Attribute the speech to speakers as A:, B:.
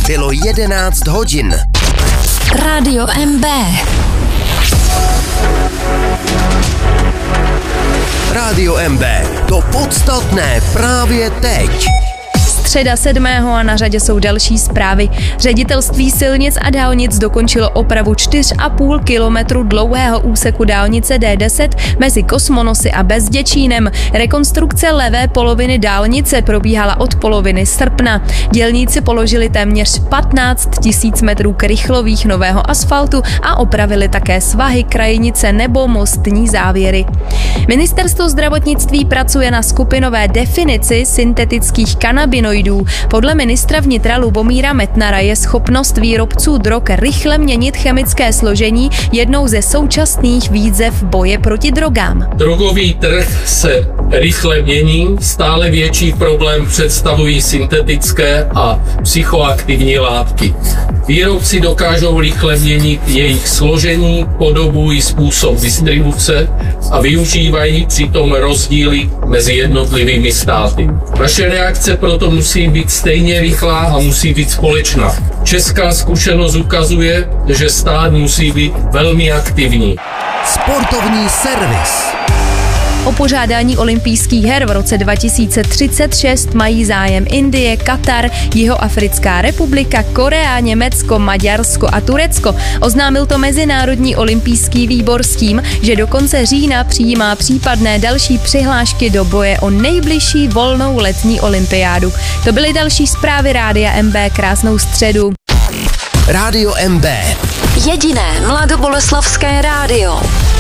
A: Bylo 11 hodin.
B: Rádio MB.
A: Rádio MB. To podstatné právě teď.
C: Středa 7. a na řadě jsou další zprávy. Ředitelství silnic a dálnic dokončilo opravu 4,5 kilometru dlouhého úseku dálnice D10 mezi Kosmonosy a Bezděčínem. Rekonstrukce levé poloviny dálnice probíhala od poloviny srpna. Dělníci položili téměř 15 000 metrů krychlových nového asfaltu a opravili také svahy, krajnice nebo mostní závěry. Ministerstvo zdravotnictví pracuje na skupinové definici syntetických kanabinoidů. Podle ministra vnitra Lubomíra Metnara je schopnost výrobců drog rychle měnit chemické složení jednou ze současných výzev boje proti drogám.
D: Drogový trh se rychle mění, stále větší problém představují syntetické a psychoaktivní látky. Výrobci dokážou rychle měnit jejich složení, podobu i způsob distribuce a využívají přitom rozdíly mezi jednotlivými státy. Naše reakce proto musí být stejně rychlá a musí být společná. Česká zkušenost ukazuje, že stát musí být velmi aktivní.
A: Sportovní servis.
C: O pořádání olympijských her v roce 2036 mají zájem Indie, Katar, Jihoafrická republika, Korea, Německo, Maďarsko a Turecko. Oznámil to Mezinárodní olympijský výbor s tím, že do konce října přijímá případné další přihlášky do boje o nejbližší volnou letní olympiádu. To byly další zprávy Rádia MB. Krásnou středu.
A: Rádio MB.
B: Jediné mladoboleslavské rádio.